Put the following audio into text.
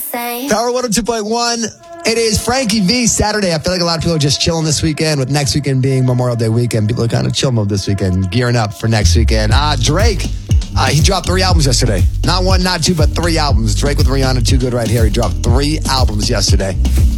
Power 102.1. It is Frankie V Saturday. I feel like a lot of people are just chilling this weekend, with next weekend being Memorial Day weekend. People are kind of chill mode this weekend, gearing up for next weekend. Drake, he dropped 3 albums yesterday. Not 1, not 2, but 3 albums. Drake with Rihanna, Too Good Right Here. He dropped 3 albums yesterday.